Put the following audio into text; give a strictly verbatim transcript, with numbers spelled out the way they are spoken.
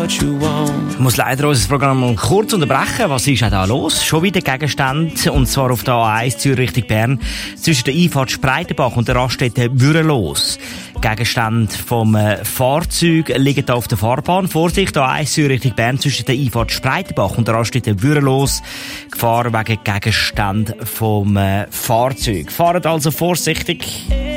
what you want. Ich muss leider unser Programm mal kurz unterbrechen. Was ist denn da los? Schon wieder Gegenstände, und zwar auf der A eins Zürich Richtung Bern, zwischen der Einfahrt Spreitenbach und der Raststätte Würelos. Gegenstände vom äh, Fahrzeug liegen da auf der Fahrbahn. Vorsicht, A eins Zürich Richtung Bern, zwischen der Einfahrt Spreitenbach und der Raststätte Würelos. Gefahr wegen Gegenstände vom äh, Fahrzeug. Fahrt also vorsichtig.